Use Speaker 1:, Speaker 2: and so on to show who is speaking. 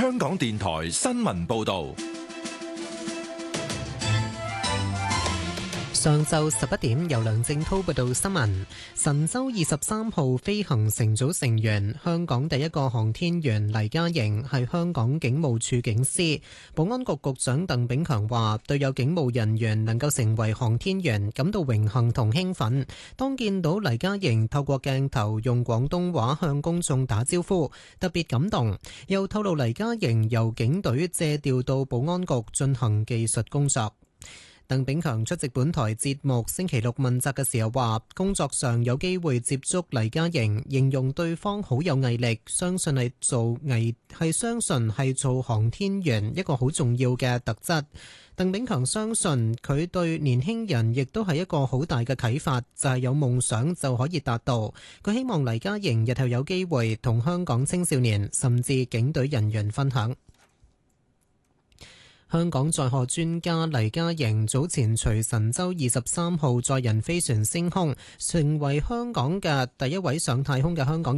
Speaker 1: 香港電台新聞報道。
Speaker 2: 上晝11點，由梁正滔報道新聞。神舟23號飛行乘組成員、香港第一個航天員黎嘉瑩係香港警務處警司。保安局局長鄧炳強話：對有警務人員能夠成為航天員感到榮幸同興奮。當見到黎嘉瑩透過鏡頭用廣東話向公眾打招呼，特別感動。又透露黎嘉瑩由警隊借調到保安局進行技術工作。鄧炳強出席本台節目星期六問責嘅時候話，工作上有機會接觸黎嘉瑩，形容對方好有毅力，相信係做航天員一個好重要嘅特質。鄧炳強相信佢對年輕人亦都係一個好大嘅啟發，就係有夢想就可以達到。佢希望黎嘉瑩日後有機會同香港青少年甚至警隊人員分享。香港載荷專家黎嘉瑩早前隨神舟23號載人飛船升空，成為香港嘅第一位上太空嘅香港